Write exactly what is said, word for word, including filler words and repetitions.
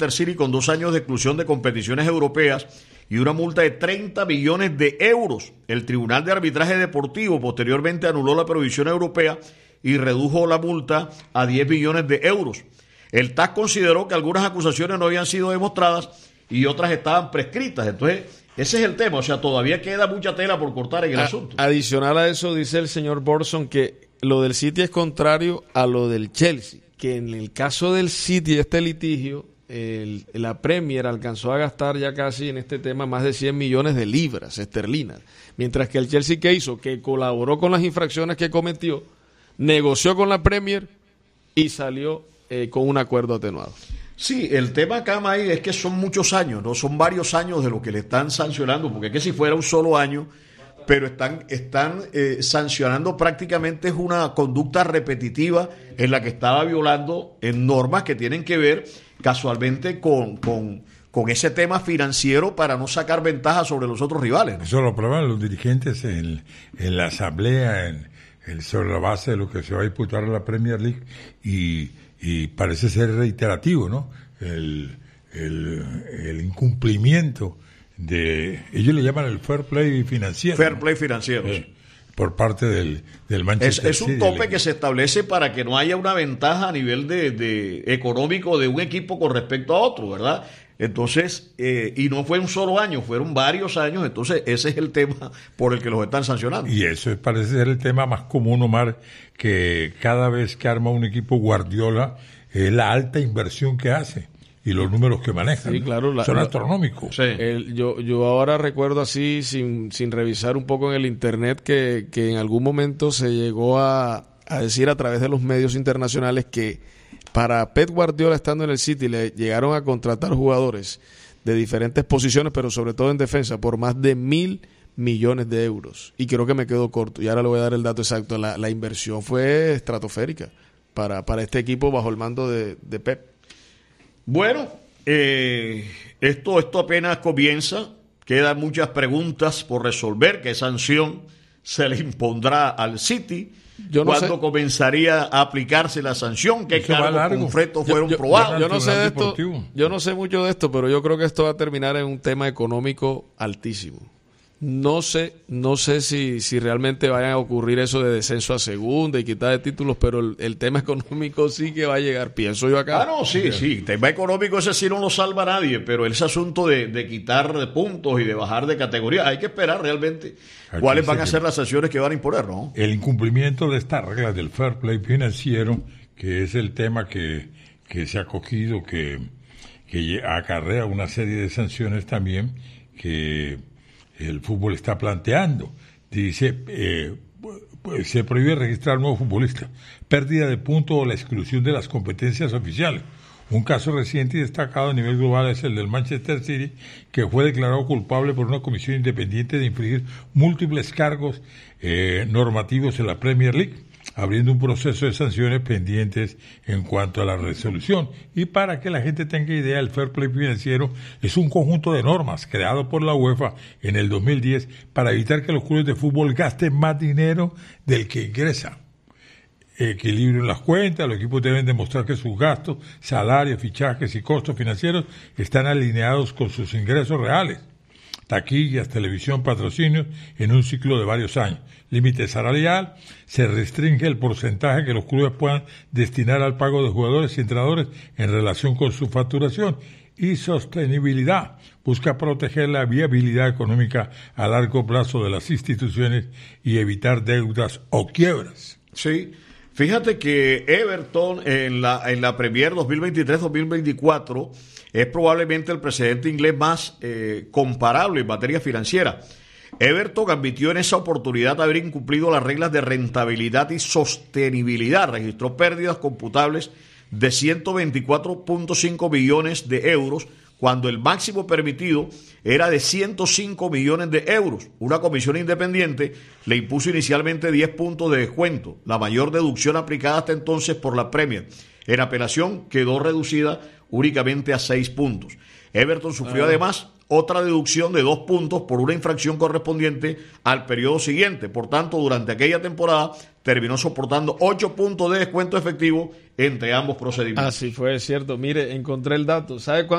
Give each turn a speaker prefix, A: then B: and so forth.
A: Manchester City con dos años de exclusión de competiciones europeas y una multa de treinta millones de euros. El Tribunal de Arbitraje Deportivo posteriormente anuló la prohibición europea y redujo la multa a diez millones de euros. El T A S consideró que algunas acusaciones no habían sido demostradas y otras estaban prescritas. Entonces, ese es el tema. O sea, todavía queda mucha tela por cortar en el a, asunto.
B: Adicional a eso, dice el señor Borson que lo del City es contrario a lo del Chelsea, que en el caso del City, este litigio, el, la Premier alcanzó a gastar ya casi en este tema más de cien millones de libras esterlinas, mientras que el Chelsea, ¿qué hizo? Que colaboró con las infracciones que cometió, negoció con la Premier y salió eh, con un acuerdo atenuado.
A: Sí, el tema acá, May, es que son muchos años, no son varios años de lo que le están sancionando, porque es que si fuera un solo año, pero están, están eh, sancionando prácticamente es una conducta repetitiva en la que estaba violando en normas que tienen que ver casualmente con, con, con ese tema financiero para no sacar ventaja sobre los otros rivales, ¿no?
C: Eso lo prueban los dirigentes en, en la asamblea, en, en, sobre la base de lo que se va a disputar en la Premier League y... y parece ser reiterativo, ¿no? El, el, el incumplimiento de, ellos le llaman el fair play financiero.
A: Fair
C: ¿no?
A: play financiero.
C: Eh, por parte del, del Manchester
A: es, es un
C: City.
A: tope que se establece para que no haya una ventaja a nivel de, de económico de un equipo con respecto a otro, ¿verdad? Entonces, eh, y no fue un solo año, fueron varios años, entonces ese es el tema por el que los están sancionando.
C: Y eso parece ser el tema más común, Omar, que cada vez que arma un equipo Guardiola, es la alta inversión que hace y los números que maneja.
B: Sí, claro, la,
C: son
B: la,
C: astronómicos.
B: Sí. El, yo, yo ahora recuerdo así, sin, sin revisar un poco en el internet, que, que en algún momento se llegó a, a decir a través de los medios internacionales que para Pep Guardiola estando en el City le llegaron a contratar jugadores de diferentes posiciones, pero sobre todo en defensa, por más de mil millones de euros. Y creo que me quedo corto. Y ahora le voy a dar el dato exacto. La, la inversión fue estratosférica para, para este equipo bajo el mando de, de Pep.
A: Bueno, eh, esto, esto apenas comienza. Quedan muchas preguntas por resolver. ¿Qué sanción se le impondrá al City?
B: Yo no
A: ¿Cuándo
B: sé.
A: comenzaría a aplicarse la sanción? ¿Qué cargos concretos fueron
B: yo, yo,
A: probados?
B: Yo, yo no sé de esto, yo no sé mucho de esto, pero yo creo que esto va a terminar en un tema económico altísimo. No sé, no sé si, si realmente vayan a ocurrir eso de descenso a segunda y quitar de títulos, pero el, el tema económico sí que va a llegar, pienso yo acá.
A: Ah, no, sí, sí, el tema económico ese sí no lo salva nadie, pero ese asunto de, de quitar de puntos y de bajar de categoría, hay que esperar realmente Aquí cuáles van a ser las sanciones que van a imponer, ¿no?
C: El incumplimiento de estas reglas del fair play financiero, que es el tema que, que se ha cogido, que, que acarrea una serie de sanciones también, que el fútbol está planteando. Dice, eh, pues se prohíbe registrar nuevos futbolistas, pérdida de puntos o la exclusión de las competencias oficiales. Un caso reciente y destacado a nivel global es el del Manchester City, que fue declarado culpable por una comisión independiente de infringir múltiples cargos eh, normativos en la Premier League, abriendo un proceso de sanciones pendientes en cuanto a la resolución. Y para que la gente tenga idea, el fair play financiero es un conjunto de normas creado por la UEFA en el dos mil diez para evitar que los clubes de fútbol gasten más dinero del que ingresan. Equilibrio en las cuentas, los equipos deben demostrar que sus gastos, salarios, fichajes y costos financieros están alineados con sus ingresos reales. Taquillas, televisión, patrocinios en un ciclo de varios años. Límite salarial, se restringe el porcentaje que los clubes puedan destinar al pago de jugadores y entrenadores en relación con su facturación. Y sostenibilidad, busca proteger la viabilidad económica a largo plazo de las instituciones y evitar deudas o quiebras.
A: Sí, fíjate que Everton en la, en la Premier dos mil veintitrés dos mil veinticuatro es probablemente el precedente inglés más eh, comparable en materia financiera. Everton admitió en esa oportunidad haber incumplido las reglas de rentabilidad y sostenibilidad. Registró pérdidas computables de ciento veinticuatro punto cinco millones de euros, cuando el máximo permitido era de ciento cinco millones de euros. Una comisión independiente le impuso inicialmente diez puntos de descuento, la mayor deducción aplicada hasta entonces por la Premier. En apelación quedó reducida únicamente a seis puntos. Everton sufrió ah. además otra deducción de dos puntos por una infracción correspondiente al periodo siguiente. Por tanto, durante aquella temporada terminó soportando ocho puntos de descuento efectivo entre ambos procedimientos.
B: Así fue, es cierto. Mire, encontré el dato. ¿Sabe cuánto